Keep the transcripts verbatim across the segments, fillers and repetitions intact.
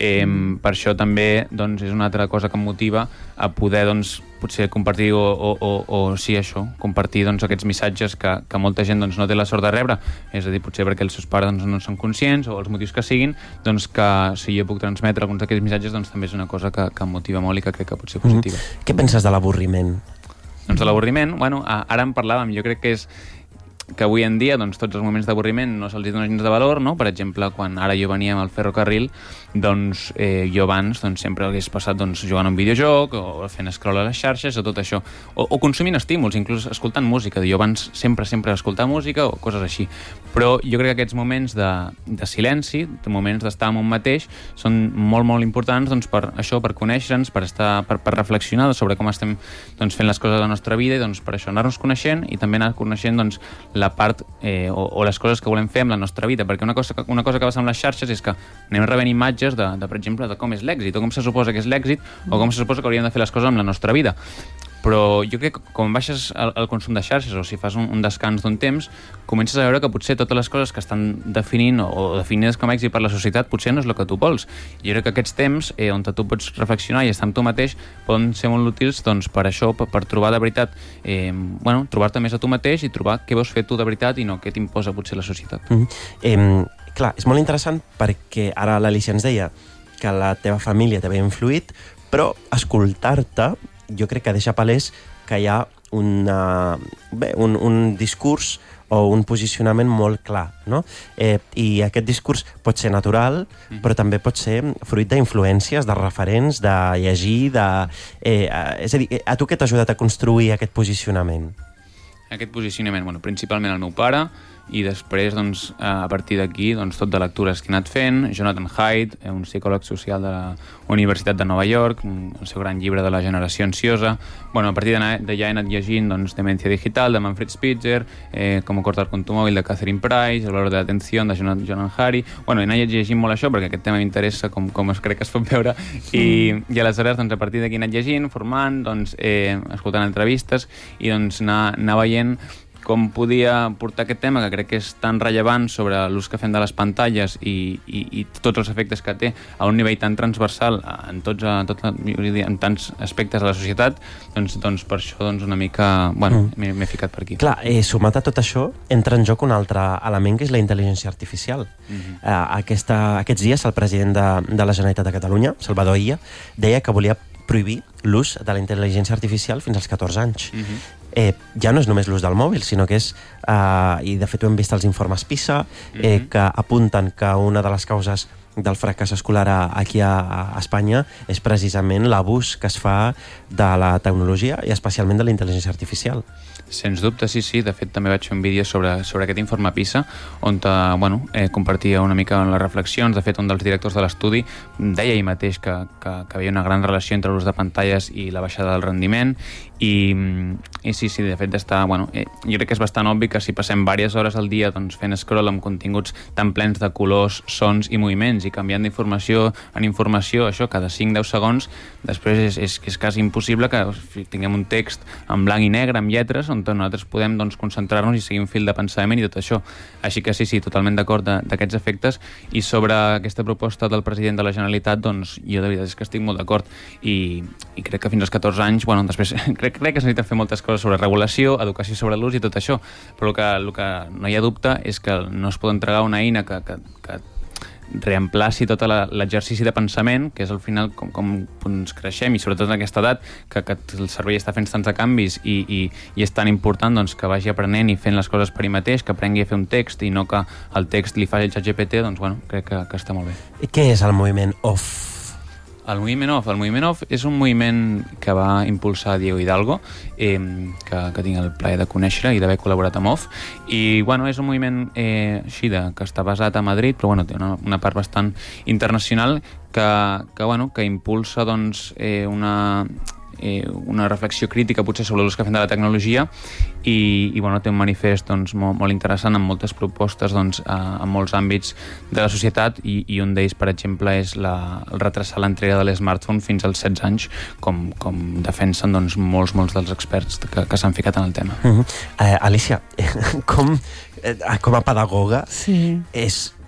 Eh, mm. Per això també doncs, és una altra cosa que em motiva a poder doncs, potser compartir o, o, o, o sí, això, compartir doncs, aquests missatges que, que molta gent doncs, no té la sort de rebre, és a dir, potser perquè els seus pares doncs, no són conscients o els motius que siguin, doncs que si jo puc transmetre alguns d'aquests missatges doncs també és una cosa que, que em motiva molt i que crec que pot ser positiva. Mm. Què penses de l'avorriment? Doncs de l'avorriment, bueno, ara en parlàvem, jo crec que és que avui en dia doncs, tots els moments d'avorriment no se'ls dona gens de valor, no? Per exemple, quan ara jo venia amb el ferrocarril, doncs eh, jo abans doncs, sempre hagués passat doncs, jugant a un videojoc o fent scroll a les xarxes o tot això, o, o consumint estímuls, inclús escoltant música. Jo abans sempre, sempre escoltar música o coses així. Però jo crec que aquests moments de, de silenci, de moments d'estar amb un mateix, són molt, molt importants doncs, per això, per conèixer-nos, per, estar, per, per reflexionar sobre com estem doncs, fent les coses de la nostra vida i doncs, per això anar-nos coneixent i també anar coneixent doncs, la part eh, o, o les coses que volem fer amb la nostra vida, perquè una cosa, una cosa que passa amb les xarxes és que anem rebent imatges de, de per exemple, de com és l'èxit o com se suposa que és l'èxit o com se suposa que hauríem de fer les coses amb la nostra vida. Però jo crec que quan baixes el, el consum de xarxes o si fas un, un descans d'un temps, comences a veure que potser totes les coses que estan definint o, o definides com a èxit per la societat potser no és el que tu vols. Jo crec que aquests temps eh, on tu pots reflexionar i estar amb tu mateix poden ser molt útils doncs, per això, per, per trobar de veritat, eh, bueno, trobar-te més a tu mateix i trobar què vols fer tu de veritat i no què t'imposa potser la societat. Mm-hmm. eh, clar, és molt interessant perquè ara l'Alicia ens deia que la teva família t'havia influït, però escoltar-te jo crec que deixa palès que hi ha una, bé, un, un discurs o un posicionament molt clar, no? Eh, I aquest discurs pot ser natural, mm. però també pot ser fruit d'influències, de referents, de llegir, de... Eh, és a dir, a tu què t'ha ajudat a construir aquest posicionament? Aquest posicionament, bueno, principalment el meu pare, i després, doncs, a partir d'aquí, doncs, tot de lectures que he anat fent, Jonathan Haidt, un psicòleg social de la Universitat de Nova York, el seu gran llibre de la generació ansiosa. Bueno, a partir d'allà he anat llegint, doncs, Demencia Digital, de Manfred Spitzer, eh, Com cortar con tu móvil, de Catherine Price, El valor de l'atenció, de Jonathan John Hari. Bueno, he anat llegint molt això, perquè aquest tema m'interessa, com, com es crec que es pot veure, i, i aleshores, doncs, a partir d'aquí he anat llegint, formant, doncs, eh, escoltant entrevistes, i doncs anar, anar veient com podia portar aquest tema, que crec que és tan rellevant sobre l'ús que fem de les pantalles i, i, i tots els efectes que té a un nivell tan transversal en, tots, en, tot, en tants aspectes de la societat, doncs, doncs per això doncs una mica, bueno, mm. m'he ficat per aquí. Clar, eh, sumat a tot això, entra en joc un altre element que és la intel·ligència artificial. Mm-hmm. eh, aquesta, aquests dies el president de, de la Generalitat de Catalunya, Salvador Illa, deia que volia prohibir l'ús de la intel·ligència artificial fins als catorze anys. Mm-hmm. Eh, ja no és només l'ús del mòbil, sinó que és, eh, i de fet ho hem vist als informes PISA, eh, mm-hmm. que apunten que una de les causes del fracàs escolar a, aquí a, a Espanya és precisament l'abús que es fa de la tecnologia i especialment de la intel·ligència artificial. Sens dubte, sí, sí. De fet, també vaig fer un vídeo sobre, sobre aquest informe PISA, on eh, bueno, eh, compartia una mica les reflexions. De fet, un dels directors de l'estudi deia ell mateix que, que, que hi havia una gran relació entre l'ús de pantalles i la baixada del rendiment. I, i sí, sí, de fet, està, bueno, eh, jo crec que és bastant obvi que si passem diverses hores al dia doncs, fent scroll amb continguts tan plens de colors, sons i moviments i canviant d'informació en informació, això, cada cinc a deu segons, després és, és, és quasi impossible que tinguem un text en blanc i negre, amb lletres, on nosaltres podem doncs, concentrar-nos i seguir un fil de pensament i tot això. Així que sí, sí, totalment d'acord d'aquests efectes. I sobre aquesta proposta del president de la Generalitat, doncs jo de veritat és que estic molt d'acord. I, i crec que fins als catorze anys, bueno, després crec, crec que s'ha fer moltes coses sobre regulació, educació sobre l'ús i tot això, però el que, el que no hi ha dubte és que no es pot entregar una eina que, que, que reemplaci tot l'exercici de pensament, que és al final com, com ens creixem, i sobretot en aquesta edat, que, que el cervell està fent tants de canvis i, i, i és tan important doncs, que vagi aprenent i fent les coses per ell mateix, que aprengui a fer un text i no que el text li faci el ChatGPT, doncs bueno, crec que, que està molt bé. I què és el moviment off? El moviment off. El moviment off és un moviment que va impulsar Diego Hidalgo, eh, que, que tinc el plaer de conèixer i d'haver col·laborat amb Off. I bueno, és un moviment eh, així de, que està basat a Madrid, però bueno, té una, una part bastant internacional que, que, bueno, que impulsa doncs, eh, una... Eh, una reflexió crítica potser sobre l'ús que fem de la tecnologia i, i bueno, té un manifest doncs, molt, molt interessant amb moltes propostes doncs, a, a molts àmbits de la societat i, i un d'ells, per exemple, és la, el retrasar l'entrega de l'smartphone fins als setze anys, com, com defensen doncs, molts, molts dels experts que, que s'han ficat en el tema. Uh-huh. eh, Alicia, com, eh, com a pedagoga, sí. és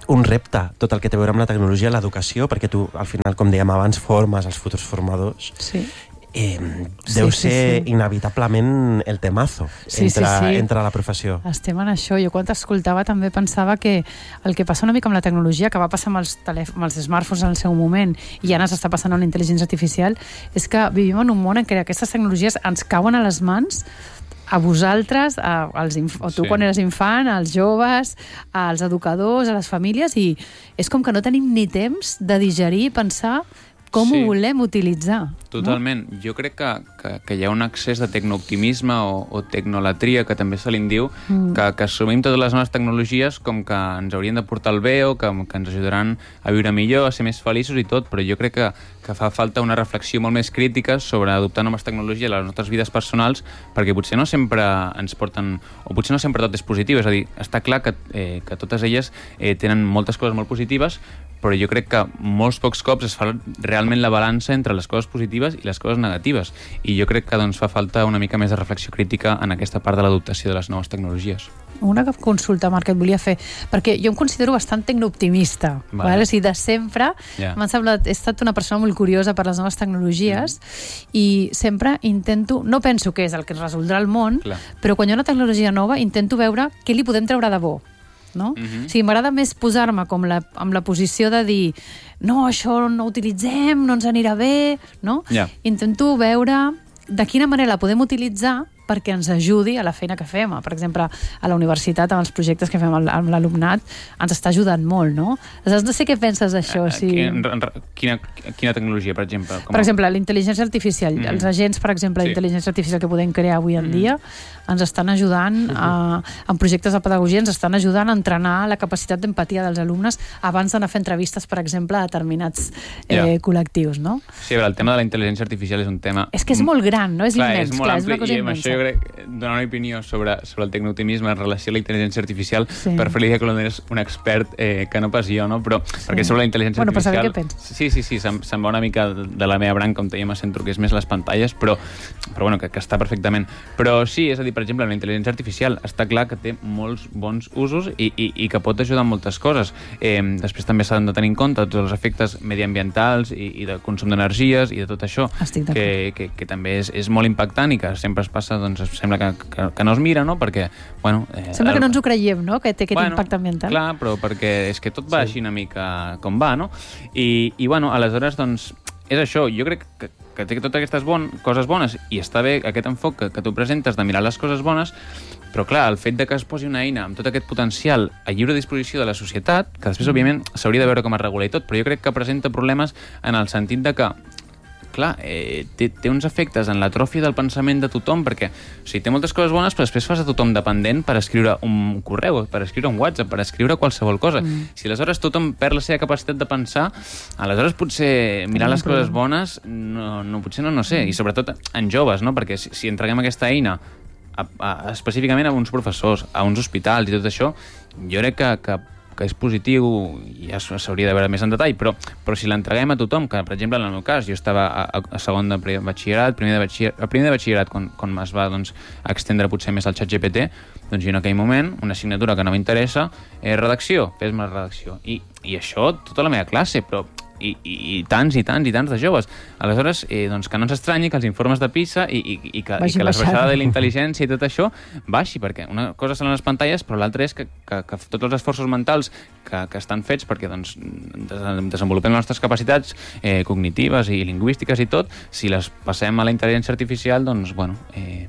un repte, tot el que té a veure amb la tecnologia, l'educació, perquè tu, al final, com dèiem abans, formes els futurs formadors. Sí. Eh, deu sí, sí, ser sí. inevitablement el temazo sí, entre, sí, sí. entre la professió. Estem en això. Jo quan t'escoltava també pensava que el que passa una mica amb la tecnologia, que va passar amb els, amb els smartphones en el seu moment i ara s'està passant amb la intel·ligència artificial, és que vivim en un món en què aquestes tecnologies ens cauen a les mans a vosaltres, a, als o tu sí. quan eres infant, als joves, als educadors, a les famílies, i és com que no tenim ni temps de digerir i pensar com sí. ho volem utilitzar. Totalment. No? Jo crec que, que, que hi ha un excés de tecnooptimisme o, o tecnolatria, que també se li en diu, mm. que, que assumim totes les noves tecnologies com que ens haurien de portar el bé o que, que ens ajudaran a viure millor, a ser més feliços i tot, però jo crec que, que fa falta una reflexió molt més crítica sobre adoptar noves tecnologies a les nostres vides personals, perquè potser no sempre ens porten, o potser no sempre tot és positiu, és a dir, està clar que, eh, que totes elles eh, tenen moltes coses molt positives, però jo crec que molts pocs cops es fa realment la balança entre les coses positives i les coses negatives. I jo crec que doncs, fa falta una mica més de reflexió crítica en aquesta part de l'adoptació de les noves tecnologies. Una consulta, Marc, que et volia fer, perquè jo em considero bastant tecnooptimista. Vale. Vale? O sigui, de sempre yeah. m'ha semblat, he estat una persona molt curiosa per les noves tecnologies mm. i sempre intento, no penso que és el que resoldrà el món, Clar. però quan hi ha una tecnologia nova intento veure què li podem treure de bo. No? Uh-huh. O sigui, m'agrada més posar-me com la, amb la posició de dir no, això no ho utilitzem, no ens anirà bé, no? Yeah. Intento veure de quina manera la podem utilitzar perquè ens ajudi a la feina que fem. Per exemple, a la universitat, amb els projectes que fem amb l'alumnat, ens està ajudant molt, no? Aleshores, no sé què penses d'això. Si... Quina, quina tecnologia, per exemple? Com... Per exemple, la intel·ligència artificial. Mm. Els agents, per exemple, sí. d'intel·ligència artificial que podem crear avui en mm. dia, ens estan ajudant, a, en projectes de pedagogia, ens estan ajudant a entrenar la capacitat d'empatia dels alumnes abans d'anar a fer entrevistes, per exemple, a determinats eh, yeah. col·lectius, no? Sí, però el tema de la intel·ligència artificial és un tema... És que és molt gran, no? És clar, immens. És, molt clar, ampli, és una cosa i immensa. Jo crec, donar una opinió sobre, sobre el tecnooptimisme en relació a la intel·ligència artificial, sí. per fer-li que és un expert eh, que no pas jo, no? Però, sí. perquè sobre la intel·ligència bueno, artificial... Bueno, per saber què penses. Sí, sí, sí, se'n, se'n va una mica de la meva branca, on jo me centro, que és més les pantalles, però, però bueno, que, que està perfectament. Però sí, és a dir, per exemple, la intel·ligència artificial està clar que té molts bons usos i, i, i que pot ajudar en moltes coses. Eh, després també s'han de tenir en compte tots els efectes mediambientals i, i de consum d'energies i de tot això, que, que, que també és, és molt impactant i que sempre es passa, doncs sembla que, que, que no es mira, no? Perquè, bueno... Eh, sembla el... que no ens ho creiem, no? Que té aquest bueno, impacte ambiental. Clar, però perquè és que tot va sí. així una mica com va, no? I, i bueno, aleshores, doncs, és això. Jo crec que, que té totes aquestes bon, coses bones i està bé aquest enfoc que, que tu presentes de mirar les coses bones, però clar, el fet de que es posi una eina amb tot aquest potencial a lliure disposició de la societat, que després, òbviament, s'hauria de veure com es regula i tot, però jo crec que presenta problemes en el sentit de que clar, eh, té, té uns efectes en l'atròfia del pensament de tothom, perquè o sigui, té moltes coses bones, però després fas a tothom dependent per escriure un correu, per escriure un WhatsApp, per escriure qualsevol cosa. Mm. Si aleshores tothom perd la seva capacitat de pensar, aleshores potser mirar les coses bones, no, no, potser no, no sé, i sobretot en joves, no? Perquè si, si entreguem aquesta eina a, a, específicament a uns professors, a uns hospitals i tot això, jo crec que, que que és positiu i ja s'hauria de veure més en detall, però, però si l'entreguem a tothom, que per exemple en el meu cas jo estava a, a, a segon de batxillerat, primer de batxillerat, a primer de batxillerat quan, quan es va doncs, extendre potser més el xat G P T, doncs jo en aquell moment, una assignatura que no m'interessa, és redacció, fes-me la redacció. I, I això tota la meva classe, però i, i, i tants i tants i tants de joves. Aleshores, eh, doncs que no ens estranyi que els informes de PISA i, i, i que, i que la baixada de la intel·ligència i tot això baixi, perquè una cosa són les pantalles, però l'altra és que, que, que tots els esforços mentals que, que estan fets perquè doncs, desenvolupem les nostres capacitats eh, cognitives i lingüístiques i tot, si les passem a la intel·ligència artificial, doncs, bueno... Eh,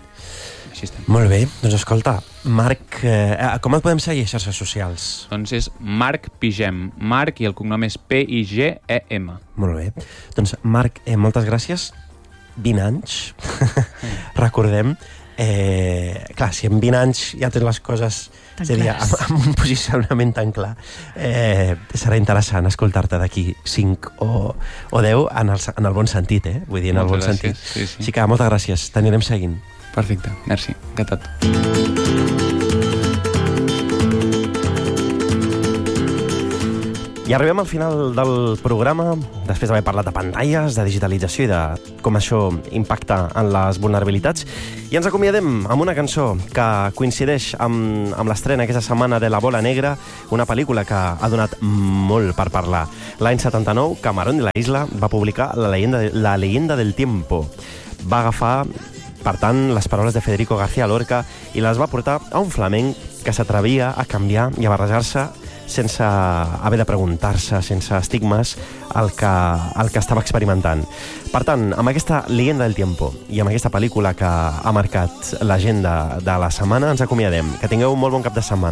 Molt bé, doncs escolta, Marc, eh, com et podem seguir a xarxes socials? Doncs és Marc Pigem, Marc i el cognom és P I G E M. Molt bé, doncs Marc, eh, moltes gràcies, vint anys, recordem, eh, clar, si en vint anys ja tens les coses, seria amb, amb un posicionament tan clar, eh, serà interessant escoltar-te d'aquí cinc o, o deu en el, en el bon sentit, eh? Vull dir, en el bon sentit. Sí, sí. Així que moltes gràcies, t'anirem seguint. Perfecte, merci, encantat. I I arribem al final del programa, després d'haver parlat de pantalles, de digitalització i de com això impacta en les vulnerabilitats. I ens acomiadem amb una cançó que coincideix amb, amb l'estrena aquesta setmana de La Bola Negra, una pel·lícula que ha donat molt per parlar. L'any setanta-nou, Camarón de la Isla va publicar La leyenda, la leyenda del tiempo. Va agafar, per tant, les paraules de Federico García Lorca i les va portar a un flamenc que s'atrevia a canviar i a barrejar-se sense haver de preguntar-se, sense estigmes, el que, el que estava experimentant. Per tant, amb aquesta Leyenda del Tiempo i amb aquesta pel·lícula que ha marcat l'agenda de la setmana, ens acomiadem. Que tingueu un molt bon cap de setmana.